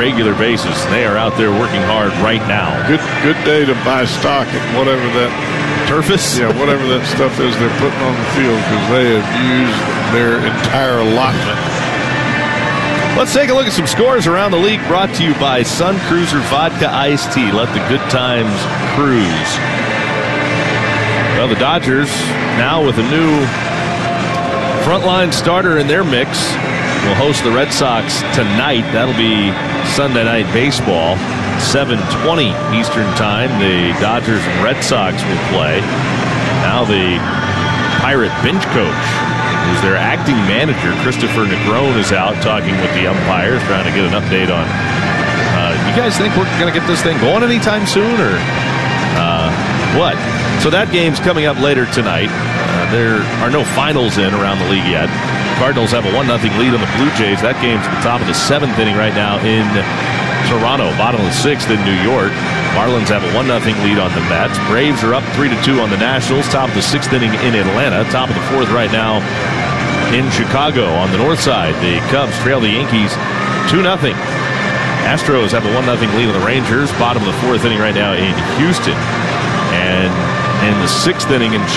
regular basis. They are out there working hard right now. Good day to buy stock in whatever that Turfus? Yeah, whatever that stuff is they're putting on the field, because they have used their entire allotment. Let's take a look at some scores around the league, brought to you by Sun Cruiser Vodka Iced Tea. Let the good times cruise. Well, the Dodgers now with a new frontline starter in their mix will host the Red Sox tonight. That'll be Sunday Night Baseball, 7:20 Eastern Time. The Dodgers and Red Sox will play. Now the Pirate bench coach, who's their acting manager, Christopher Negron, is out talking with the umpires, trying to get an update on, you guys think we're going to get this thing going anytime soon, or what? So that game's coming up later tonight. There are no finals in around the league yet. Cardinals have a 1-0 lead on the Blue Jays. That game's at the top of the 7th inning right now in Toronto, bottom of the 6th in New York. Marlins have a 1-0 lead on the Mets. Braves are up 3-2 on the Nationals, top of the 6th inning in Atlanta. Top of the 4th right now in Chicago. On the north side, the Cubs trail the Yankees 2-0. Astros have a 1-0 lead on the Rangers, bottom of the 4th inning right now in Houston. And in the 6th inning in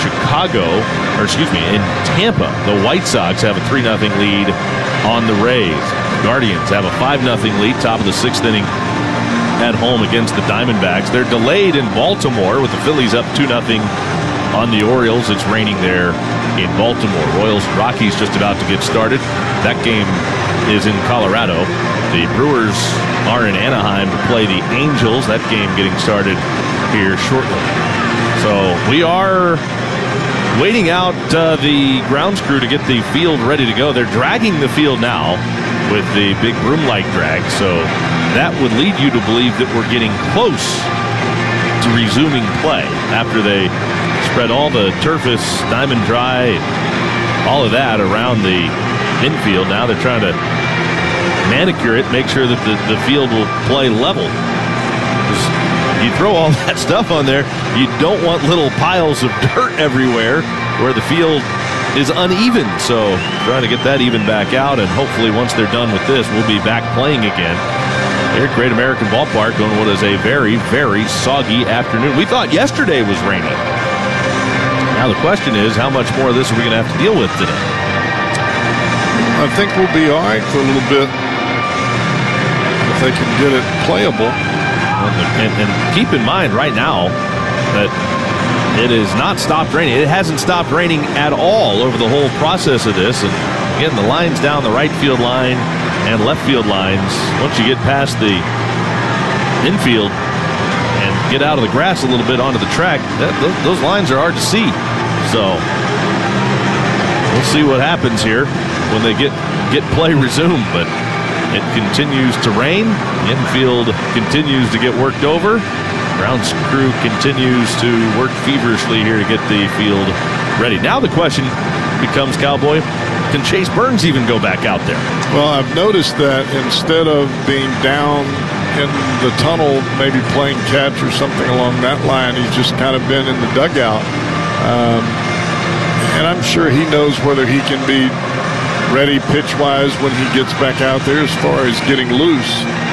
in Tampa, the White Sox have a 3-0 lead on the Rays. Guardians have a 5-0 lead, top of the 6th inning at home against the Diamondbacks. They're delayed in Baltimore with the Phillies up 2-0 on the Orioles. It's raining there in Baltimore. Royals and Rockies just about to get started. That game is in Colorado. The Brewers are in Anaheim to play the Angels. That game getting started here shortly. So we are waiting out the grounds crew to get the field ready to go. They're dragging the field now with the big broom light drag. So that would lead you to believe that we're getting close to resuming play after they spread all the Turfus, Diamond Dry, all of that around the infield. Now they're trying to manicure it, make sure that the field will play level. You throw all that stuff on there, you don't want little piles of dirt everywhere where the field is uneven. So trying to get that even back out, and hopefully once they're done with this, we'll be back playing again here at Great American Ballpark on what is a very, very soggy afternoon. We thought yesterday was raining. Now the question is, how much more of this are we going to have to deal with today? I think we'll be all right for a little bit if they can get it playable. And keep in mind right now that it has not stopped raining. It hasn't stopped raining at all over the whole process of this. And again, the lines down the right field line and left field lines, once you get past the infield and get out of the grass a little bit onto the track, those lines are hard to see. So we'll see what happens here when they get play resumed. But it continues to rain. The infield continues to get worked over. Grounds crew continues to work feverishly here to get the field ready. Now the question becomes, Cowboy, can Chase Burns even go back out there? Well, I've noticed that instead of being down in the tunnel, maybe playing catch or something along that line, he's just kind of been in the dugout. And I'm sure he knows whether he can be ready pitch-wise when he gets back out there as far as getting loose.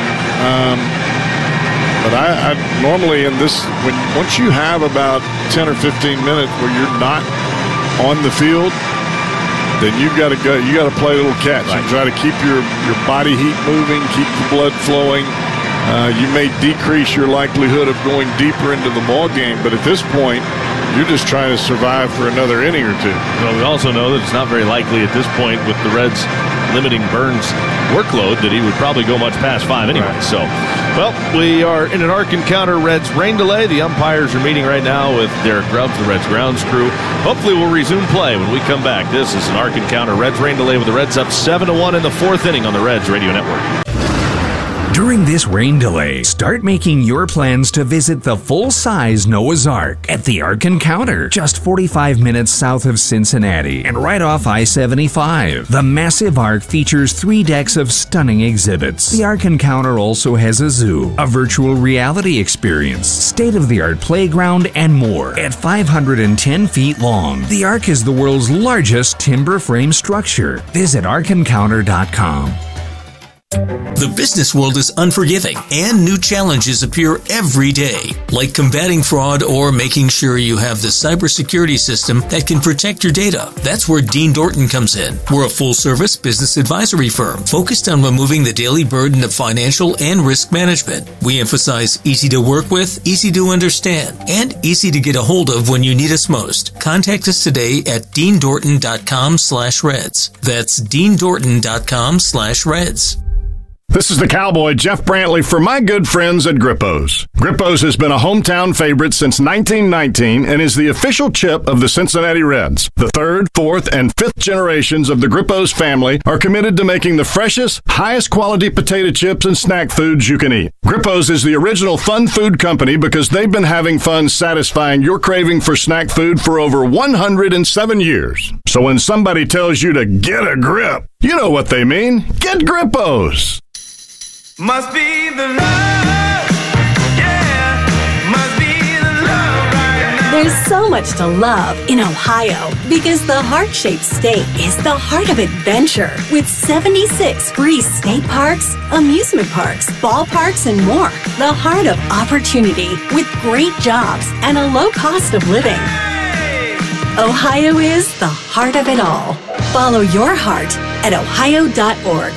But I normally in this, once you have about 10 or 15 minutes where you're not on the field, then you've got to go. You got to play a little catch and try to keep your body heat moving, keep the blood flowing. You may decrease your likelihood of going deeper into the ball game, but at this point, you're just trying to survive for another inning or two. Well, we also know that it's not very likely at this point with the Reds limiting Burns' workload that he would probably go much past 5 anyway. Right. So, well, we are in an Ark Encounter Reds rain delay. The umpires are meeting right now with Derek Grubbs, the Reds grounds crew. Hopefully we'll resume play when we come back. This is an Ark Encounter Reds rain delay with the Reds up 7-1 in the 4th inning on the Reds Radio Network. During this rain delay, start making your plans to visit the full-size Noah's Ark at the Ark Encounter, just 45 minutes south of Cincinnati and right off I-75. The massive Ark features 3 decks of stunning exhibits. The Ark Encounter also has a zoo, a virtual reality experience, state-of-the-art playground, and more. At 510 feet long, the Ark is the world's largest timber frame structure. Visit ArkEncounter.com. The business world is unforgiving, and new challenges appear every day, like combating fraud or making sure you have the cybersecurity system that can protect your data. That's where Dean Dorton comes in. We're a full-service business advisory firm focused on removing the daily burden of financial and risk management. We emphasize easy to work with, easy to understand, and easy to get a hold of when you need us most. Contact us today at deandorton.com/reds. That's deandorton.com/reds. This is the Cowboy, Jeff Brantley, for my good friends at Grippo's. Grippo's has been a hometown favorite since 1919 and is the official chip of the Cincinnati Reds. The third, fourth, and fifth generations of the Grippo's family are committed to making the freshest, highest quality potato chips and snack foods you can eat. Grippo's is the original fun food company because they've been having fun satisfying your craving for snack food for over 107 years. So when somebody tells you to get a grip, you know what they mean. Get Grippo's. Must be the love, yeah, must be the love right now. There's so much to love in Ohio because the heart-shaped state is the heart of adventure with 76 free state parks, amusement parks, ballparks, and more. The heart of opportunity with great jobs and a low cost of living. Hey! Ohio is the heart of it all. Follow your heart at ohio.org.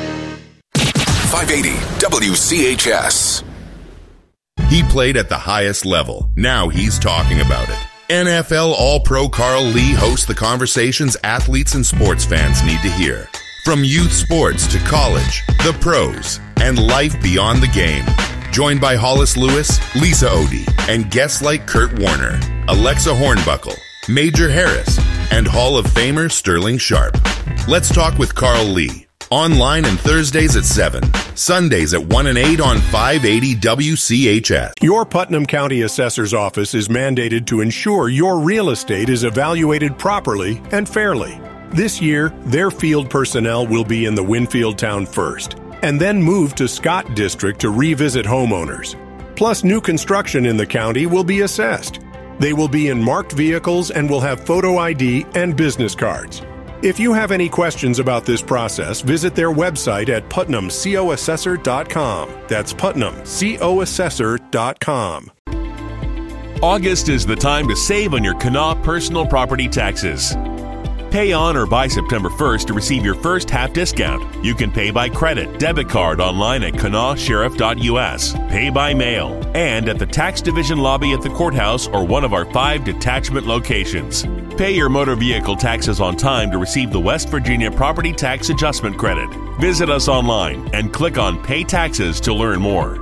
580 WCHS. He played at the highest level. Now he's talking about it. NFL All-Pro Carl Lee hosts the conversations athletes and sports fans need to hear. From youth sports to college, the pros, and life beyond the game. Joined by Hollis Lewis, Lisa Odie, and guests like Kurt Warner, Alexa Hornbuckle, Major Harris, and Hall of Famer Sterling Sharp. Let's talk with Carl Lee. Online and Thursdays at 7, Sundays at 1 and 8 on 580 WCHS. Your Putnam County Assessor's Office is mandated to ensure your real estate is evaluated properly and fairly. This year, their field personnel will be in the Winfield town first, and then move to Scott District to revisit homeowners. Plus, new construction in the county will be assessed. They will be in marked vehicles and will have photo ID and business cards. If you have any questions about this process, visit their website at putnamcoassessor.com. That's putnamcoassessor.com. August is the time to save on your Kanawha personal property taxes. Pay on or by September 1st to receive your first half discount. You can pay by credit, debit card online at kanawsheriff.us, pay by mail, and at the tax division lobby at the courthouse or one of our 5 detachment locations. Pay your motor vehicle taxes on time to receive the West Virginia Property Tax Adjustment Credit. Visit us online and click on Pay Taxes to learn more.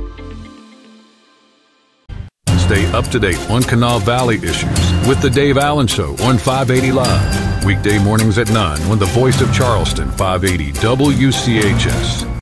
Stay up to date on Kanawha Valley issues with The Dave Allen Show on 580 Live. Weekday mornings at 9 on the voice of Charleston, 580 WCHS.